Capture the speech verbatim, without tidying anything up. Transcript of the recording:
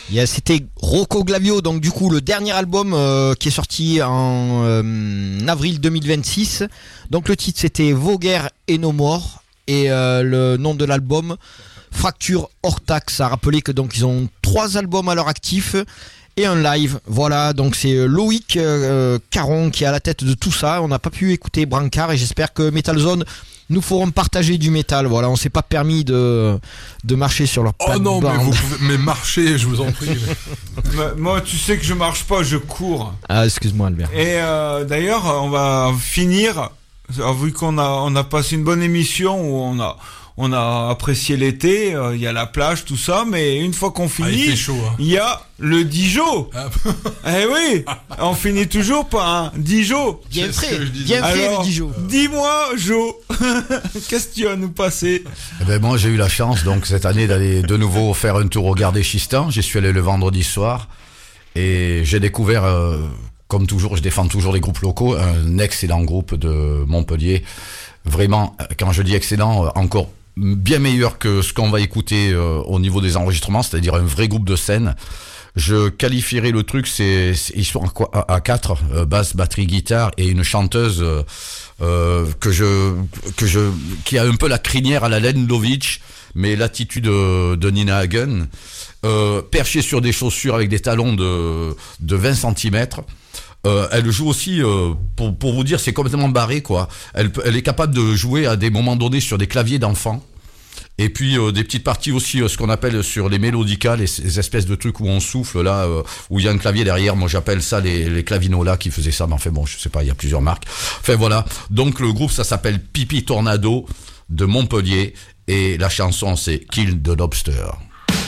Yeah, c'était Rocco Glavio, donc du coup le dernier album euh, qui est sorti en euh, avril deux mille vingt-six. Donc le titre c'était Voguer et No More et euh, le nom de l'album Fracture hors taxe. À rappeler que donc ils ont trois albums à leur actif et un live. Voilà, donc c'est Loïc euh, Caron qui est à la tête de tout ça. On n'a pas pu écouter Brancard et j'espère que Metal Zone nous feront partager du métal. Voilà, on s'est pas permis de de marcher sur leur plate-bande. Oh non, mais vous pouvez, mais marchez, je vous en prie. Moi, moi, tu sais que je marche pas, je cours. Ah, excuse-moi, Albert. Et euh, d'ailleurs, on va finir. Vu qu'on a on a passé une bonne émission où on a on a apprécié l'été, il euh, y a la plage, tout ça, mais une fois qu'on finit, il fait chaud, hein. y a le Dijon. Ah. Eh oui, on finit toujours par un Dijon. Bien frais, bien frais le Dijon. Dis-moi, Jo, qu'est-ce que tu vas nous passer? Eh ben moi, j'ai eu la chance donc cette année d'aller de nouveau faire un tour au Gardé Chistan. J'y suis allé le vendredi soir et j'ai découvert, euh, comme toujours, je défends toujours les groupes locaux, un excellent groupe de Montpellier. Vraiment, quand je dis excellent, encore bien meilleur que ce qu'on va écouter euh, au niveau des enregistrements, c'est-à-dire un vrai groupe de scène. Je qualifierais le truc, c'est, c'est ils sont à, quoi, à, à quatre, euh, basse, batterie, guitare et une chanteuse euh, euh, que je que je qui a un peu la crinière à la Lendovitch, mais l'attitude de, de Nina Hagen, euh, perchée sur des chaussures avec des talons de de vingt centimètres. Euh, elle joue aussi, euh, pour, pour vous dire, c'est complètement barré, quoi. Elle, elle est capable de jouer à des moments donnés sur des claviers d'enfants. Et puis euh, des petites parties aussi, euh, ce qu'on appelle sur les mélodicales, les, les espèces de trucs où on souffle, là, euh, où il y a un clavier derrière. Moi, j'appelle ça les, les clavinolas qui faisaient ça. Mais enfin bon, je sais pas, il y a plusieurs marques. Enfin voilà. Donc le groupe, ça s'appelle Pipi Tornado de Montpellier. Et la chanson, c'est Kill the Lobster.